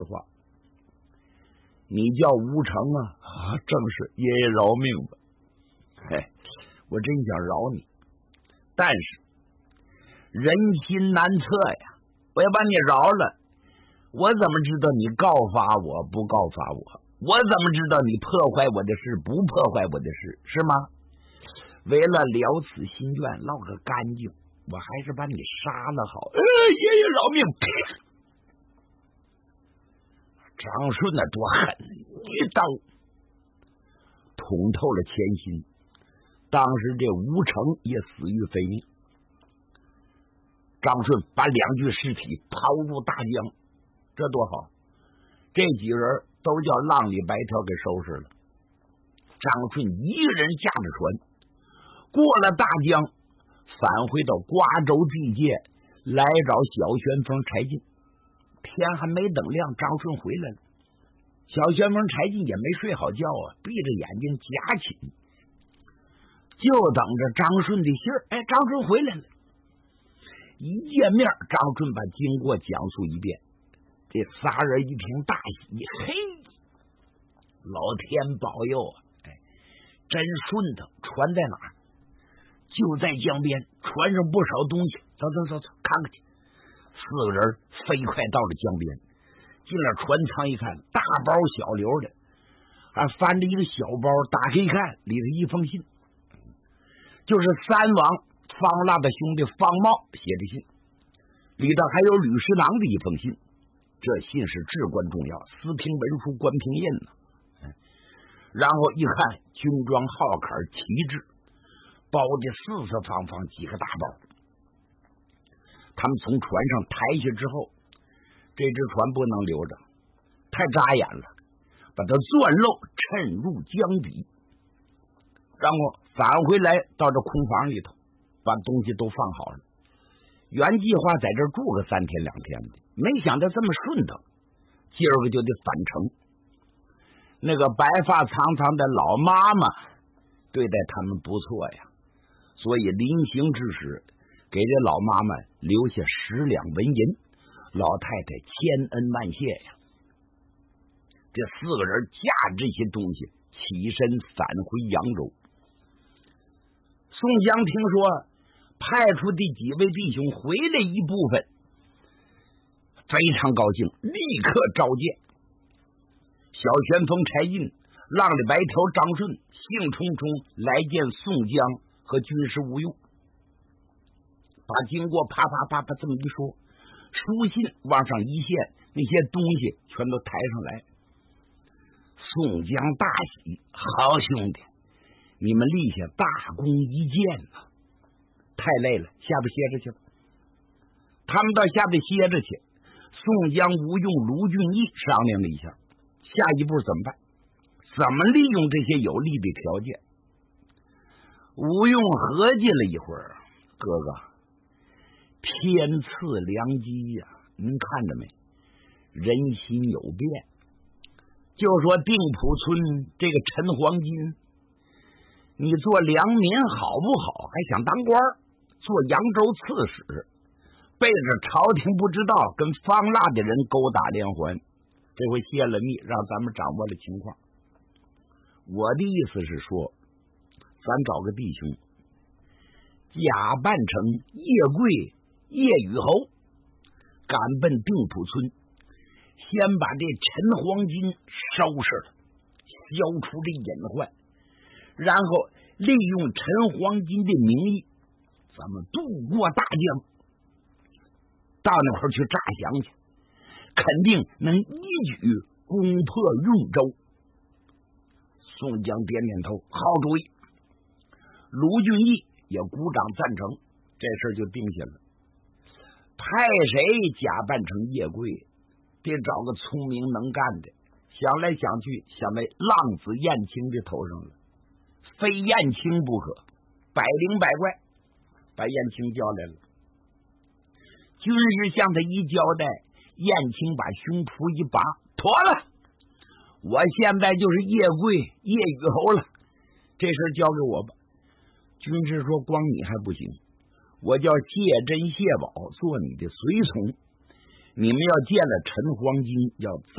话。你叫吴成啊？正是，爷爷饶命吧。嘿，我真想饶你，但是人心难测呀。我要把你饶了，我怎么知道你告发我不告发我？我怎么知道你破坏我的事不破坏我的事？是吗？为了了此心愿，落个干净，我还是把你杀了好。爷爷饶命！张顺那多狠，一刀捅透了前心。当时这吴成也死于非命。张顺把2具尸体抛入大江，这多好！这几人都叫浪里白条给收拾了。张顺一个人驾着船过了大江，返回到瓜州地界，来找小旋风柴进。天还没等亮，张顺回来了。小旋风柴进也没睡好觉啊，闭着眼睛夹寝，就等着张顺的信儿。张顺回来了，一见面，张顺把经过讲述一遍。这仨人一听大喜，嘿，老天保佑啊！真顺当。船在哪儿？就在江边，船上不少东西。走，看看去。4个人飞快到了江边，进了船舱一看，大包小流的，还翻着一个小包，打开一看，里头一封信，就是3王方腊的兄弟方茂写的信，里头还有吕侍郎的一封信。这信是至关重要，私凭文书，官凭印呢。然后一看，军装号坎旗帜，包的四四方方几个大包。他们从船上抬下之后，这只船不能留着，太扎眼了，把它钻漏沉入江底，然后返回来到这空房里头，把东西都放好了。原计划在这住个3天2天的，没想到这么顺当，今儿个就得返程。那个白发苍苍的老妈妈对待他们不错呀，所以临行之时给这老妈妈留下10两纹银，老太太千恩万谢呀。这4个人驾这些东西起身返回扬州。宋江听说派出的几位弟兄回来一部分，非常高兴，立刻召见小旋风柴进、浪里白条张顺兴冲冲来见宋江和军师吴用，把经过啪这么一说，书信往上一献，那些东西全都抬上来。宋江大喜，好兄弟，你们立下大功一件呐！太累了，下边歇着去吧。他们到下边歇着去。宋江、吴用、卢俊义商量了一下，下一步怎么办？怎么利用这些有利的条件？吴用合计了一会儿，哥哥，天赐良机呀！您看着没？人心有变。就说定浦村这个陈黄金，你做良民好不好？还想当官，做扬州刺史，背着朝廷不知道，跟方腊的人勾打连环。这回泄了密，让咱们掌握了情况。我的意思是说，咱找个弟兄假扮成叶贵、叶雨侯，赶奔定浦村，先把这陈黄金收拾了，消除这隐患，然后利用陈黄金的名义，咱们渡过大江，到那块去诈降去，肯定能一举攻破润州。宋江点点头，好主意。卢俊义也鼓掌赞成，这事就定下了。派谁假扮成叶贵？得找个聪明能干的。想来想去，想在浪子燕青的头上了，非燕青不可，百灵百怪，把燕青叫来了。军师向他一交代，燕青把胸脯一拔，妥了，我现在就是叶贵、叶雨侯了，这事交给我吧。军师说，光你还不行，我叫谢珍、谢宝做你的随从，你们要见了陈黄金，要再